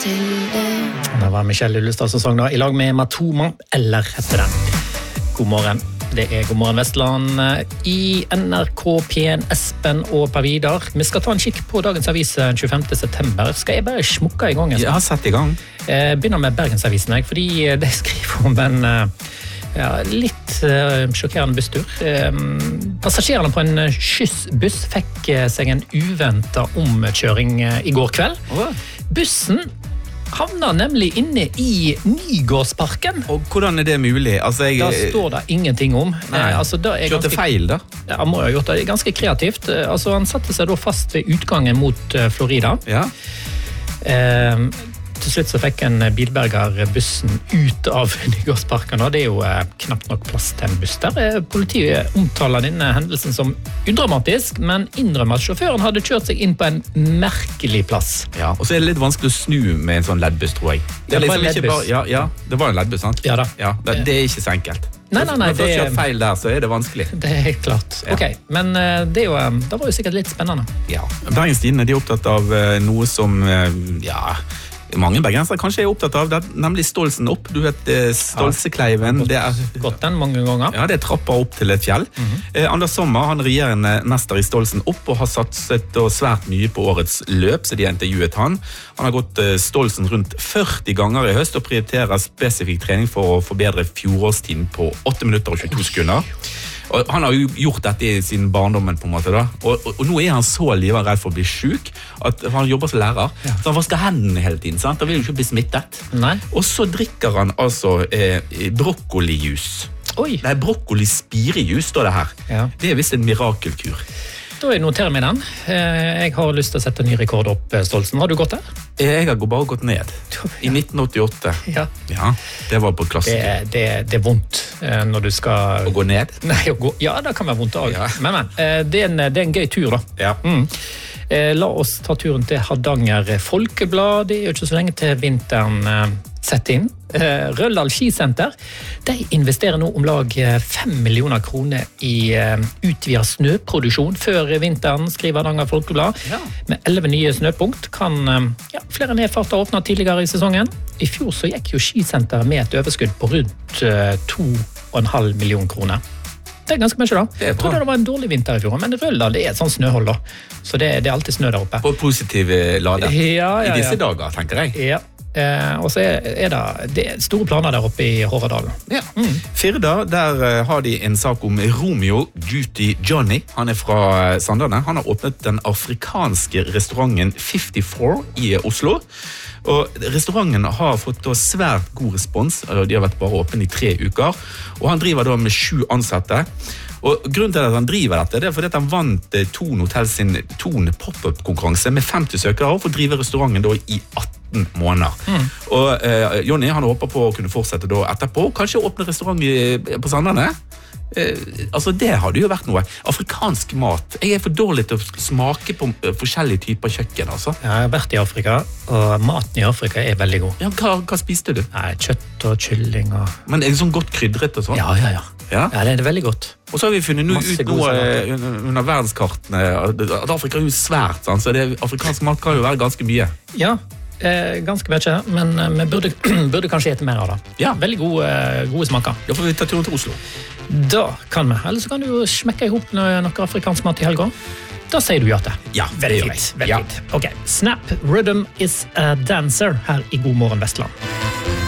Det var Michelle Ullestad som sang da, I lag med Matoma, eller heter den. God morgen. Det God morgen Vestland I NRK P1, Espen og Per Vidar. Vi skal ta en kikk på dagens avis 25. september. Skal jeg bare smukke I gang? Jeg har sett I gang. Begynner med Bergensavisen, fordi de skriver om en litt sjokkerende busstur. Passasjerene på en skyssbuss fikk seg en uventet omkjøring I går kveld. Bussen havner nemlig inne I Nygårdsparken. Og hvordan det mulig? Altså, Da står det ingenting om. Altså, Kjørte feil da? Ja, han må ha gjort det ganske kreativt. Altså, han satte seg da fast ved utgangen mot Florida. Ja. Til slutt så fikk en bilberger bussen ut av Nygårdsparken, og det jo knapt nok plass til en buss der. Politiet omtaler denne hendelsen som udramatisk, men innrømmer at sjåføren hadde kjørt seg inn på en merkelig plass. Ja, og så det litt vanskelig å snu med en sånn leddbuss, tror jeg. Det var en leddbuss. Ja, det var en leddbuss, sant? Ja da. Ja, det ikke så enkelt. Nei, Når først kjørt feil der, så det vanskelig. Det helt klart. Ja. Ok, men det var jo sikkert litt spennende. Ja, Bergens Tidende de opptatt av noe som, mange bergensere kanskje opptatt av det, nemlig Stolsen opp. Du vet, Stolsekleiven. Det gått den mange ganger. Ja, det trapper opp til et fjell. Anders Sommer, han regjerende mester I Stolsen opp og har satset svært mye på årets løp, så de har intervjuet han. Han har gått Stolsen rundt 40 ganger I høst og prioriterer spesifikk trening for å forbedre fjorårstiden på 8 minutter og 22 sekunder. Og han har jo gjort dette I sin barndommen på en måte da. Og nå han så livredd for å bli syk, at han jobber som lærer. Ja. Så han vasker hendene hele tiden, sant? Han vil jo ikke bli smittet. Nei. Og så drikker han altså brokkolijus. Oi. Det brokkolispirejus, står det her. Ja. Det visst en mirakelkur. Da jeg noterer meg den. Jeg har lyst til å sette en ny rekord opp, Stolsen. Har du gått der? Jeg har bare gått ned. I 1988. Ja. Ja, det var på klassen. Det vondt når du skal... Å gå ned? Nei, ja, det kan være vondt også. Ja. Men, det er en gøy tur da. Ja. La oss ta turen til Hardanger Folkeblad. Det jo ikke så lenge til vinteren sett inn. Røldal Skisenter, de investerer nå om lag 5 millioner kroner I utvidet snøproduksjon før vinteren, skriver Hardanger Folkeblad. Ja. Med 11 nye snøpunkt kan flere nedfarter åpne tidligere I sesongen. I fjor så gikk jo skisenteret med et overskudd på rundt 2,5 millioner kroner. Det ganske mye da. Jeg trodde det var en dårlig vinter I fjor, men Røldal det et sånt snøhold da. Så det alltid snø der oppe. Og positive lader. Ja. I disse dager, tenker jeg. Ja. Og så det store planer der oppe I Håradalen. Ja. Firda, der har de en sak om Romeo Duty Johnny. Han fra Sandane. Han har åpnet den afrikanske restauranten 54 I Oslo. Og restauranten har fått svært god respons. De har vært bare åpne I 3 uker. Og han driver da med 7 ansatte. Og grunnen til at han driver dette, det fordi at han vant Thon Hotel sin Thon pop-up-konkurranse med 50 søkere for å drive restauranten da I 18 måneder. Og Johnny, han håper på å kunne fortsette da etterpå, kanskje åpne restaurant på Sandane. Altså det hadde jo vært noe. Afrikansk mat. Jeg for dårlig til å smake på forskjellige typer kjøkken, altså. Jeg har vært I Afrika, og maten I Afrika veldig god. Ja, hva spiste du? Nei, kjøtt og kylling og... Men det sånn godt krydret og sånn? Ja, det veldig godt. Og så har vi funnet ut noe under verdenskartene at Afrika jo svært, sånn, så afrikansk mat kan jo være ganske mye. Ja, ganske mye, men vi burde kanskje ete mer av det. Ja. Veldig gode smaker. Da får vi ta turen til Oslo. Da kan vi, eller så kan du jo smekke ihop noe afrikansk mat I helgen. Da sier du ja til. Ja, veldig fint. Ok, Snap Rhythm is a Dancer her I God morgen Vestland.